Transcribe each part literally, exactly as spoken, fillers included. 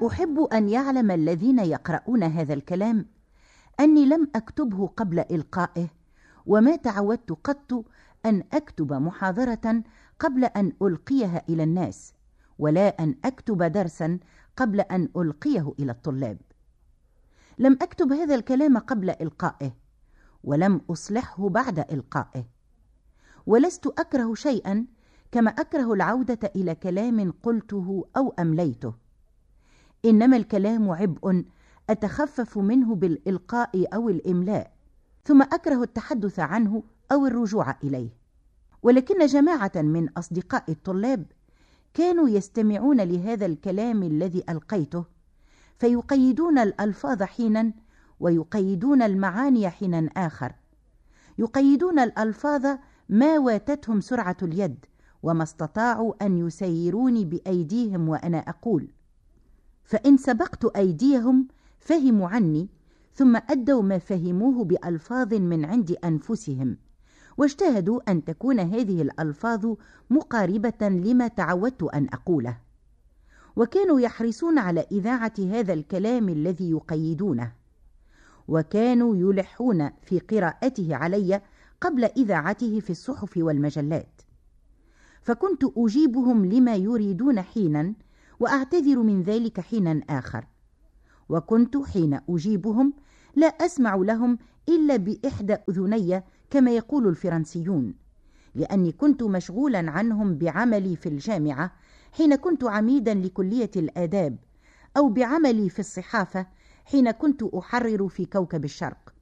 أحب أن يعلم الذين يقرؤون هذا الكلام أني لم أكتبه قبل إلقائه، وما تعودت قط أن أكتب محاضرة قبل أن ألقيها إلى الناس، ولا أن أكتب درسا قبل أن ألقيه إلى الطلاب. لم أكتب هذا الكلام قبل إلقائه، ولم أصلحه بعد إلقائه، ولست أكره شيئا كما أكره العودة إلى كلام قلته أو أمليته، إنما الكلام عبء أتخفف منه بالإلقاء أو الإملاء، ثم أكره التحدث عنه أو الرجوع إليه. ولكن جماعة من أصدقاء الطلاب كانوا يستمعون لهذا الكلام الذي ألقيته، فيقيدون الألفاظ حينا ويقيدون المعاني حينا آخر، يقيدون الألفاظ ما واتتهم سرعة اليد، وما استطاعوا أن يسيروني بأيديهم وأنا أقول، فإن سبقت أيديهم فهموا عني، ثم أدوا ما فهموه بألفاظ من عند أنفسهم، واجتهدوا أن تكون هذه الألفاظ مقاربة لما تعودت أن أقوله، وكانوا يحرصون على إذاعة هذا الكلام الذي يقيدونه، وكانوا يلحون في قراءته علي قبل إذاعته في الصحف والمجلات، فكنت أجيبهم لما يريدون حينا وأعتذر من ذلك حينا آخر، وكنت حين أجيبهم لا أسمع لهم إلا بإحدى أذني كما يقول الفرنسيون، لأني كنت مشغولا عنهم بعملي في الجامعة حين كنت عميدا لكلية الآداب، أو بعملي في الصحافة حين كنت أحرر في كوكب الشرق،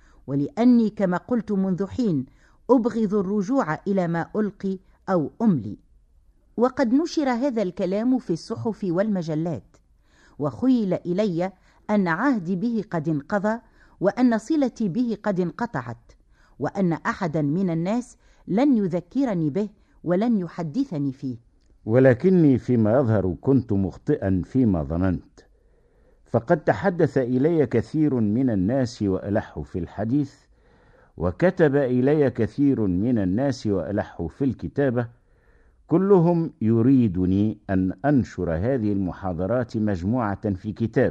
ولأني كما قلت منذ حين أبغض الرجوع إلى ما ألقي أو أملي. وقد نشر هذا الكلام في الصحف والمجلات، وخيل إلي أن عهدي به قد انقضى، وأن صلتي به قد انقطعت، وأن أحدا من الناس لن يذكرني به ولن يحدثني فيه. ولكني فيما يظهر كنت مخطئا فيما ظننت، فقد تحدث إلي كثير من الناس وألحوا في الحديث، وكتب إلي كثير من الناس وألحوا في الكتابة، كلهم يريدني أن أنشر هذه المحاضرات مجموعة في كتاب.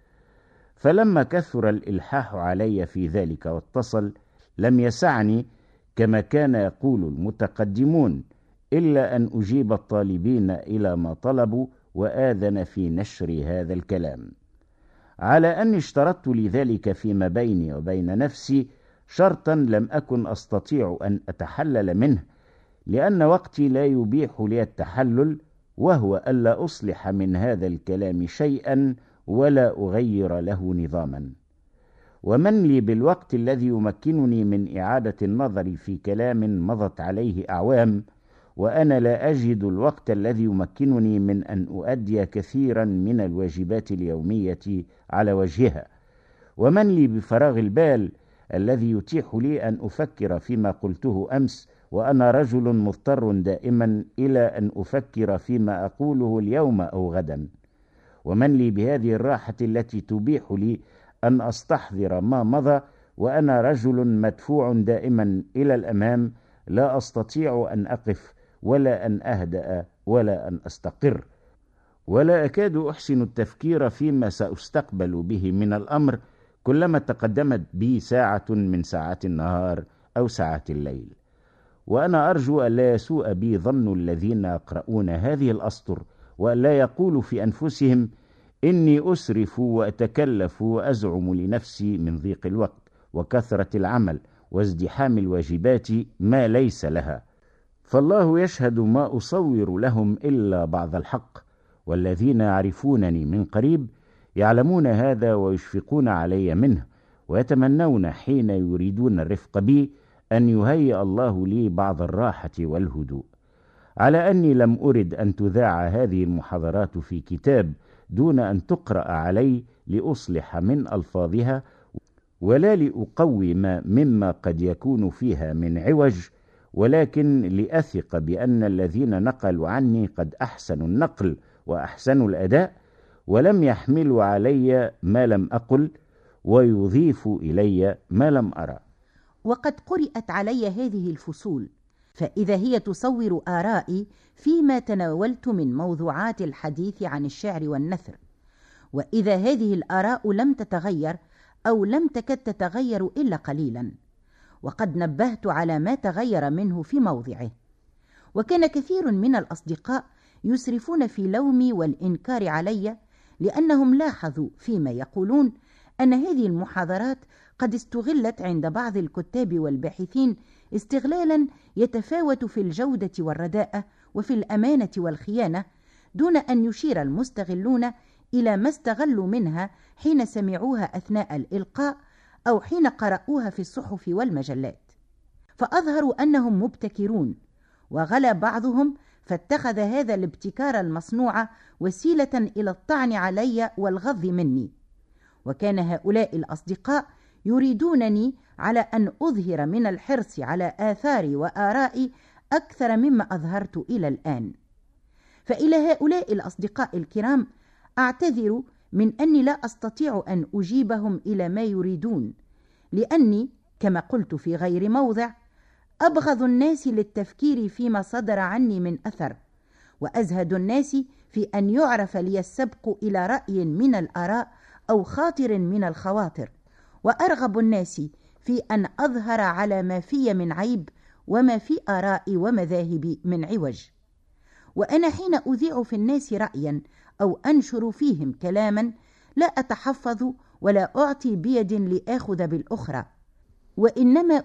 فلما كثر الإلحاح علي في ذلك واتصل، لم يسعني كما كان يقول المتقدمون إلا أن أجيب الطالبين إلى ما طلبوا وآذن في نشر هذا الكلام، على أني اشترطت لذلك فيما بيني وبين نفسي شرطا لم أكن أستطيع أن أتحلل منه، لأن وقتي لا يبيح لي التحلل، وهو ألا أصلح من هذا الكلام شيئا ولا أغير له نظاما. ومن لي بالوقت الذي يمكنني من إعادة النظر في كلام مضت عليه أعوام، وأنا لا أجد الوقت الذي يمكنني من أن أؤدي كثيرا من الواجبات اليومية على وجهها. ومن لي بفراغ البال الذي يتيح لي أن أفكر فيما قلته أمس، وأنا رجل مضطر دائما إلى أن أفكر فيما أقوله اليوم أو غدا. ومن لي بهذه الراحة التي تبيح لي أن أستحضر ما مضى، وأنا رجل مدفوع دائما إلى الأمام، لا أستطيع أن أقف ولا أن أهدأ ولا أن أستقر، ولا أكاد أحسن التفكير فيما سأستقبل به من الأمر كلما تقدمت بي ساعة من ساعات النهار أو ساعات الليل. وأنا أرجو أن لا يسوء بي ظن الذين يقرؤون هذه الأسطر، وأن لا يقولوا في أنفسهم إني أسرف وأتكلف وأزعم لنفسي من ضيق الوقت وكثرة العمل وازدحام الواجبات ما ليس لها. فالله يشهد ما أصور لهم إلا بعض الحق، والذين يعرفونني من قريب يعلمون هذا ويشفقون علي منه، ويتمنون حين يريدون الرفق بي أن يهيئ الله لي بعض الراحة والهدوء. على أني لم أرد أن تذاع هذه المحاضرات في كتاب دون أن تقرأ علي لأصلح من ألفاظها، ولا لأقوم مما قد يكون فيها من عوج، ولكن لأثق بأن الذين نقلوا عني قد أحسنوا النقل وأحسنوا الأداء، ولم يحملوا علي ما لم أقل، ويضيفوا إلي ما لم أرى. وقد قرأت علي هذه الفصول، فإذا هي تصور آرائي فيما تناولت من موضوعات الحديث عن الشعر والنثر، وإذا هذه الآراء لم تتغير أو لم تكد تتغير إلا قليلا، وقد نبهت على ما تغير منه في موضعه. وكان كثير من الأصدقاء يسرفون في لومي والإنكار علي، لأنهم لاحظوا فيما يقولون أن هذه المحاضرات قد استغلت عند بعض الكتاب والباحثين استغلالا يتفاوت في الجودة والرداءة وفي الأمانة والخيانة، دون أن يشير المستغلون إلى ما استغلوا منها حين سمعوها أثناء الإلقاء أو حين قرأوها في الصحف والمجلات، فأظهروا أنهم مبتكرون، وغلا بعضهم فاتخذ هذا الابتكار المصنوع وسيلة إلى الطعن علي والغض مني. وكان هؤلاء الأصدقاء يريدونني على أن أظهر من الحرص على آثاري وآرائي أكثر مما أظهرت إلى الآن. فإلى هؤلاء الأصدقاء الكرام أعتذر من أني لا أستطيع أن أجيبهم إلى ما يريدون، لأني كما قلت في غير موضع أبغض الناس للتفكير فيما صدر عني من أثر، وأزهد الناس في أن يعرف لي السبق إلى رأي من الآراء أو خاطر من الخواطر، وأرغب الناس في أن أظهر على ما في من عيب وما في آرائي ومذاهبي من عوج. وأنا حين أذيع في الناس رأيا أو أنشر فيهم كلاما لا أتحفظ ولا أعطي بيد لآخذ بالأخرى، وإنما